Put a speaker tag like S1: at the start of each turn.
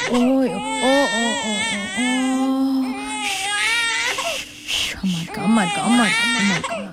S1: Oy, oh. Shh, shh, shh. Oh my god, oh my god, oh my god, oh my god.